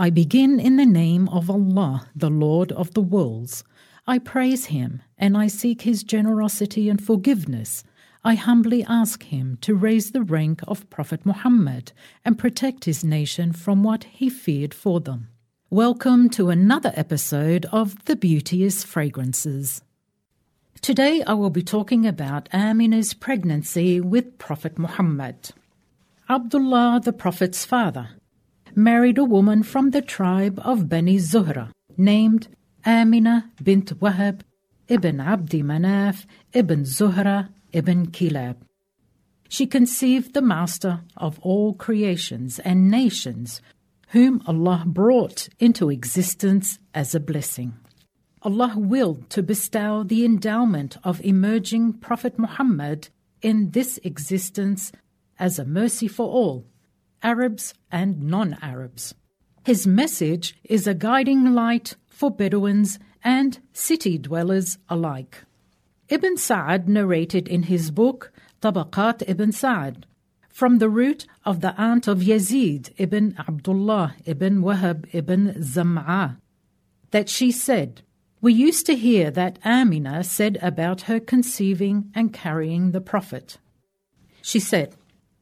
I begin in the name of Allah, the Lord of the worlds. I praise Him and I seek His generosity and forgiveness. I humbly ask Him to raise the rank of Prophet Muhammad and protect his nation from what he feared for them. Welcome to another episode of The Beauteous Fragrances. Today I will be talking about Amina's pregnancy with Prophet Muhammad. Abdullah, the Prophet's father, married a woman from the tribe of Bani Zuhra named Amina bint Wahab ibn Abdi Manaf ibn Zuhra ibn Kilab. She conceived the master of all creations and nations, whom Allah brought into existence as a blessing. Allah willed to bestow the endowment of emerging Prophet Muhammad in this existence as a mercy for all, Arabs and non-Arabs. His message is a guiding light for Bedouins and city dwellers alike. Ibn Sa'd narrated in his book Tabaqat ibn Sa'd from the root of the aunt of Yazid ibn Abdullah ibn Wahab ibn Zam'a that she said, "We used to hear that Amina said about her conceiving and carrying the Prophet. She said,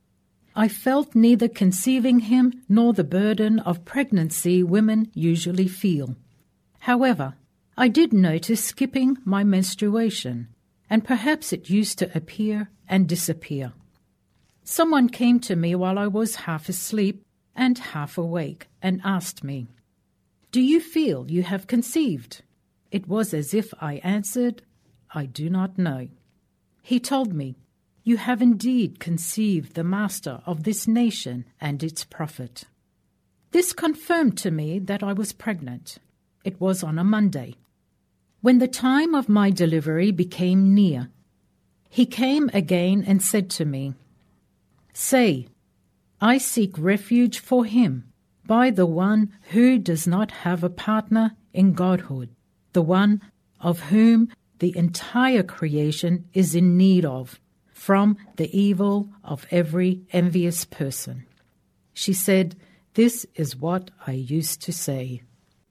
I felt neither conceiving him nor the burden of pregnancy women usually feel. However, I did notice skipping my menstruation, and perhaps it used to appear and disappear. Someone came to me while I was half asleep and half awake and asked me, 'Do you feel you have conceived?' It was as if I answered, 'I do not know.' He told me, 'You have indeed conceived the master of this nation and its prophet.' This confirmed to me that I was pregnant. It was on a Monday. When the time of my delivery became near, he came again and said to me, 'Say, I seek refuge for him by the one who does not have a partner in godhood, the one of whom the entire creation is in need of, from the evil of every envious person.' She said, 'This is what I used to say.'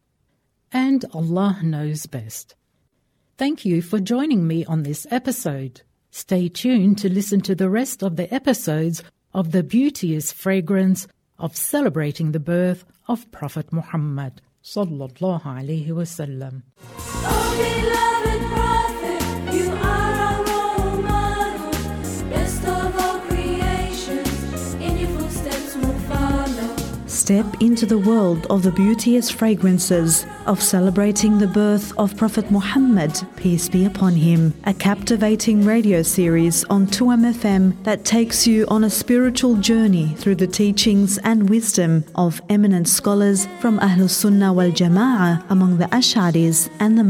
And Allah knows best. Thank you for joining me on this episode. Stay tuned to listen to the rest of the episodes of The Beauteous Fragrance of celebrating the birth of Prophet Muhammad sallallahu alaihi wasallam. Oh, beloved Prophet, you are our role model. Best of all creations, in your footsteps we'll follow. Step into the world of the beauteous fragrances of celebrating the birth of Prophet Muhammad, peace be upon him, a captivating radio series on 2MFM that takes you on a spiritual journey through the teachings and wisdom of eminent scholars from Ahlus Sunnah wal Jama'ah among the Ash'aris and the